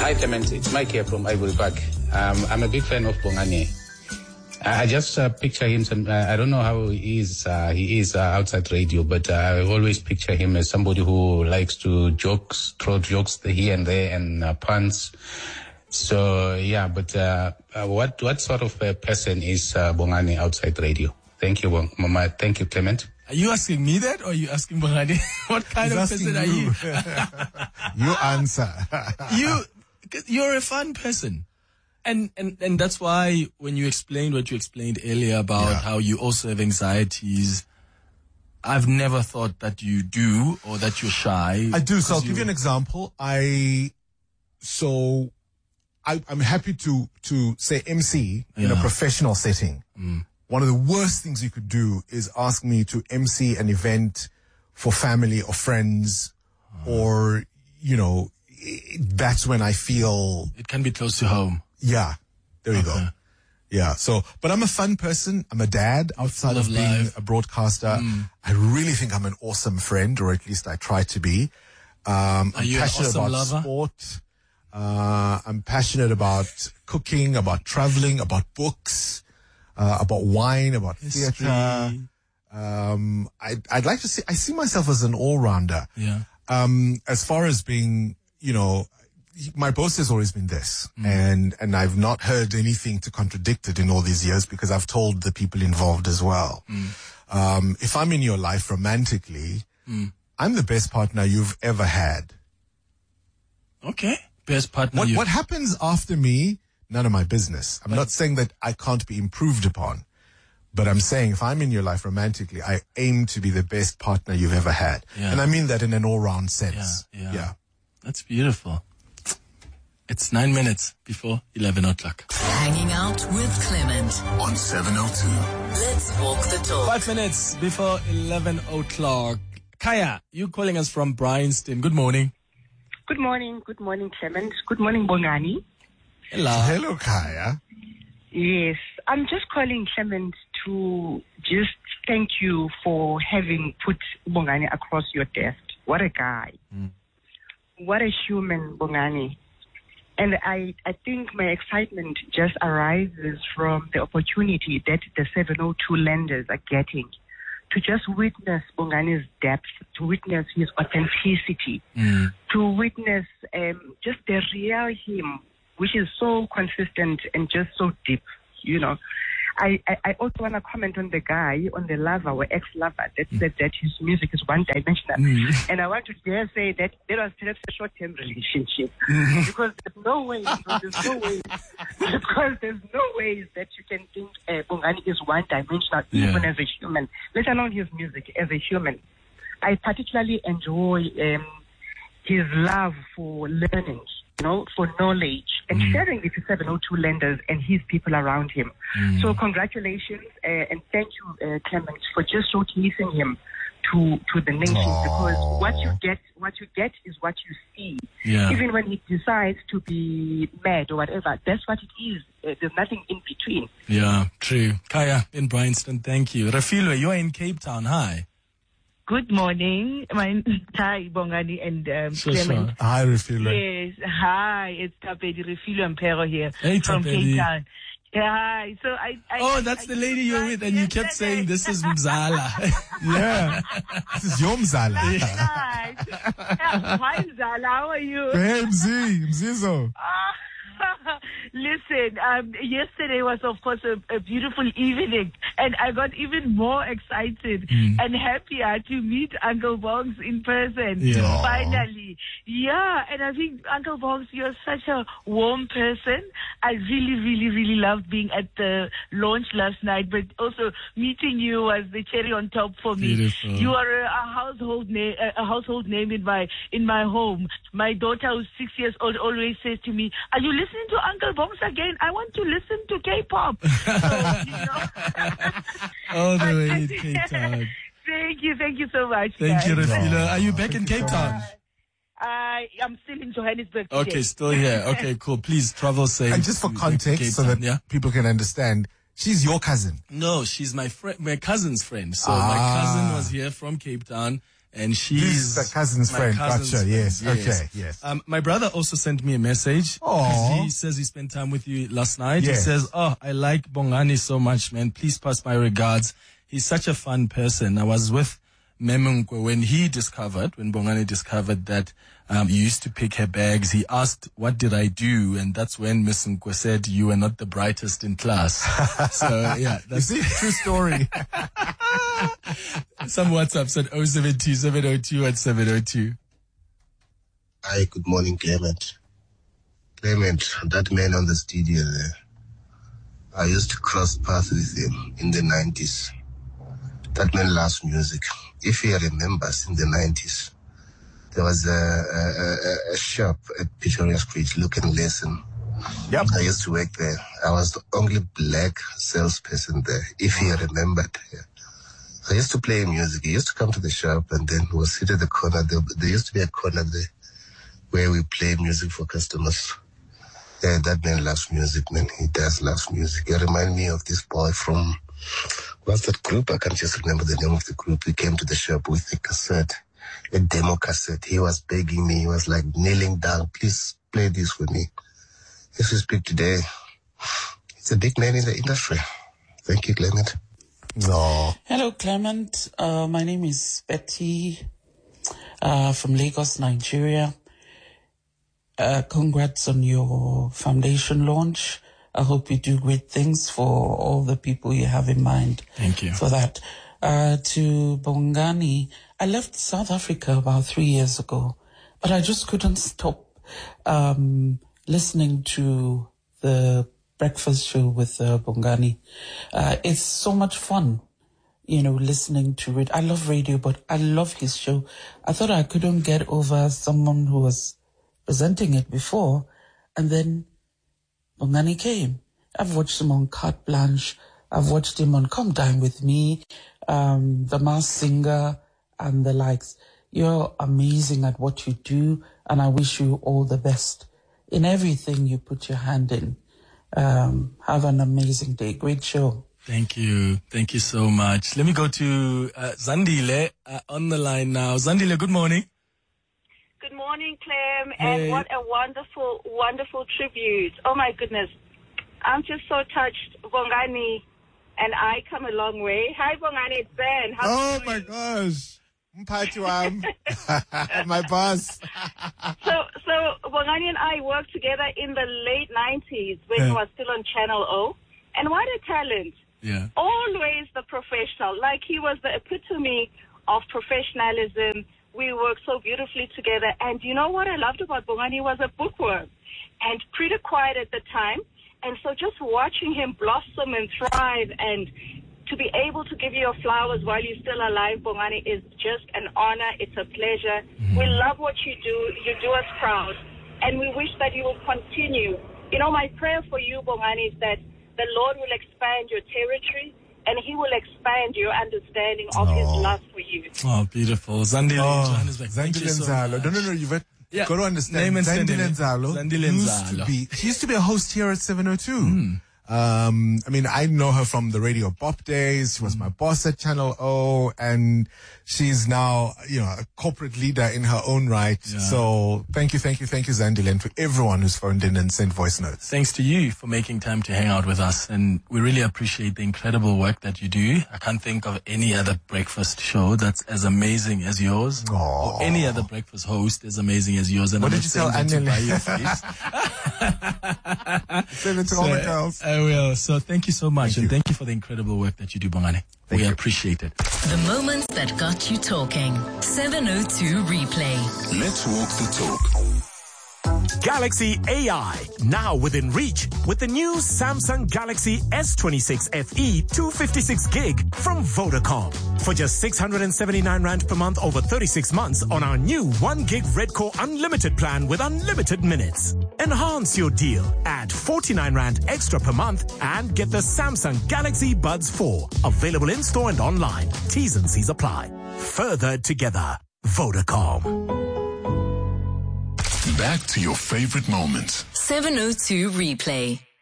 Hi Clement, it's Mike here from Ivory Park. I'm a big fan of Bongani. I just picture him. I don't know how he is outside radio, but I always picture him as somebody who likes to throw jokes here and there, and puns. So yeah, but what sort of a person is Bongani outside radio? Thank you, Mama. Thank you, Clement. Are you asking me that, or are you asking Bongani? What kind of person are you? You answer. You're a fun person. And that's why when you explained what you explained earlier about how you also have anxieties, I've never thought that you do or that you're shy. I do. So I'll give you an example. I'm happy to say MC in a professional setting. One of the worst things you could do is ask me to MC an event for family or friends, or, that's when I feel it can be close to home. Yeah, there you go. Yeah, but I'm a fun person. I'm a dad outside of being a broadcaster. I really think I'm an awesome friend, or at least I try to be. I'm passionate about sport. I'm passionate about cooking, about traveling, about books, about wine, about theater. I'd like to I see myself as an all-rounder. Yeah. As far as being, my boast has always been this, and I've not heard anything to contradict it in all these years, because I've told the people involved as well. If I'm in your life romantically, I'm the best partner you've ever had. Okay. Best partner. What happens after me, none of my business. I'm not saying that I can't be improved upon, but I'm saying if I'm in your life romantically, I aim to be the best partner you've ever had. Yeah. And I mean that in an all-round sense. Yeah. That's beautiful. It's 9 minutes before 11 o'clock. Hanging out with Clement on 702. Let's walk the talk. 5 minutes before 11 o'clock. Kaya, you calling us from Bryanston. Good morning. Good morning, Clement. Good morning, Bongani. Hello, Kaya. Yes, I'm just calling Clement to just thank you for having put Bongani across your desk. What a guy. What a human, Bongani. And I think my excitement just arises from the opportunity that the 702 lenders are getting to just witness Bongani's depth, to witness his authenticity, to witness just the real him, which is so consistent and just so deep, I also want to comment on the guy, on the lover or ex-lover that said that his music is one-dimensional. And I want to dare say that there was perhaps a short-term relationship. Because there's no way that you can think Bongani is one-dimensional even as a human, let alone his music as a human. I particularly enjoy his love for learning, for knowledge, and sharing it to 702 lenders and his people around him. So congratulations and thank you, Clement, for just showcasing him to the nation. Because what you get is what you see. Yeah. Even when he decides to be mad or whatever, that's what it is. There's nothing in between. Yeah, true. Kaya in Bryanston, thank you. Refilwe, you're in Cape Town. Hi. Good morning. Hi, Bongani and Clement. Sure. Hi, Refilwe. Yes, hi. It's Tapedi Refilwe Mpero here from Tapedi. Cape Town. Hi. So that's the lady you're with, and you kept saying this is Mzala. Yeah. This is your Mzala. Hi. Hi, Mzala. How are you? Hey, Mzizo. Listen, yesterday was, of course, a beautiful evening, and I got even more excited and happier to meet Uncle Bongs in person, finally. Yeah, and I think, Uncle Bongs, you're such a warm person. I really, really, really loved being at the launch last night, but also meeting you was the cherry on top for me. Beautiful. You are a household name in my home. My daughter, who's 6 years old, always says to me, "Are you listening to Uncle Bongs again? I want to listen to K-pop." All the way in Cape Town. Thank you so much. Thank you, guys. Refilwe. Are you back in Cape Town? I'm still in Johannesburg today. Okay, still here. Okay, cool. Please travel safe. And just for context, so that people can understand, she's your cousin. No, she's my cousin's friend. So my cousin was here from Cape Town, And she's the cousin's friend. Gotcha. Yes. Okay. Yes. My brother also sent me a message. Aww. He says he spent time with you last night. Yes. He says, I like Bongani so much, man. Please pass my regards. He's such a fun person. I was with Memunkwe when Bongani discovered that you used to pick her bags. He asked, what did I do? And that's when Miss Nkwe said, you were not the brightest in class. So, yeah, that's a true story. Some WhatsApp said 072 702 at 702. Hi, good morning, Clement. Clement, that man on the studio there, I used to cross paths with him in the 90s. That man loves music. If he remembers, in the 90s, there was a shop at Pretoria Street, Look and Listen. Yep. I used to work there. I was the only black salesperson there, if he remembered. Yeah. I used to play music. He used to come to the shop and then we'll sit at the corner. There used to be a corner there where we play music for customers. Yeah, that man loves music, man. He does love music. He reminds me of this boy from, what's that group? I can't just remember the name of the group. He came to the shop with a cassette, a demo cassette. He was begging me. He was like kneeling down. Please play this for me. As we speak today, it's a big name in the industry. Thank you, Clement. No. Hello, Clement. My name is Betty from Lagos, Nigeria. Congrats on your foundation launch. I hope you do great things for all the people you have in mind. Thank you. For that. To Bongani, I left South Africa about 3 years ago, but I just couldn't stop listening to the breakfast show with Bongani. It's so much fun, listening to it. I love radio, but I love his show. I thought I couldn't get over someone who was presenting it before, and then Bongani came. I've watched him on Carte Blanche. I've watched him on Come Dine With Me, The Masked Singer, and the likes. You're amazing at what you do, and I wish you all the best in everything you put your hand in. Have an amazing day. Great show. Thank you. Thank you so much. Let me go to Zandile on the line now. Zandile, good morning. Good morning, Clem, and what a wonderful, wonderful tribute. Oh, my goodness. I'm just so touched. Bongani and I come a long way. Hi, Bongani, it's Ben. How my gosh. My boss. So Bongani and I worked together in the late 90s when he was still on Channel O. And what a talent. Yeah. Always the professional. Like, he was the epitome of professionalism. We worked so beautifully together. And you know what I loved about Bongani? He was a bookworm and pretty quiet at the time. And so just watching him blossom and thrive and to be able to give you your flowers while you're still alive, Bongani, is just an honor. It's a pleasure. Mm-hmm. We love what you do. You do us proud. And we wish that you will continue. My prayer for you, Bongani, is that the Lord will expand your territory and he will expand your understanding of his love for you. Oh, beautiful. Zandile Johannesburg. Zandile Nzalo. No, you've got to understand. Zandile Nzalo used to be a host here at 702. I know her from the Radio Bop days. She was my boss at Channel O, and she's now, a corporate leader in her own right. Yeah. So thank you, Zandile, and to everyone who's phoned in and sent voice notes. Thanks to you for making time to hang out with us, and we really appreciate the incredible work that you do. I can't think of any other breakfast show that's as amazing as yours, or any other breakfast host as amazing as yours. And what did you tell Anil? Send it to all the girls. I will. So thank you so much, and thank you for the incredible work that you do, Bongani. We appreciate it. The moments that got you talking. 702 Replay. Let's walk the talk. Galaxy AI, now within reach with the new Samsung Galaxy S26 FE 256 gig from Vodacom. For just 679 Rand per month over 36 months on our new 1 gig Redcore Unlimited plan with unlimited minutes. Enhance your deal. Add 49 Rand extra per month and get the Samsung Galaxy Buds 4. Available in-store and online. T's and C's apply. Further together. Vodacom. Back to your favorite moments. 702 Replay.